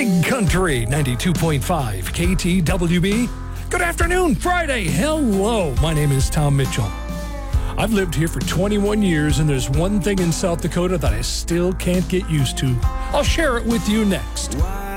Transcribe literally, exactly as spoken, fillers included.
Big Country ninety-two point five K T W B. Good afternoon, Friday. Hello, my name is Tom Mitchell. I've lived here for twenty-one years, and there's one thing in South Dakota that I still can't get used to. I'll share it with you next.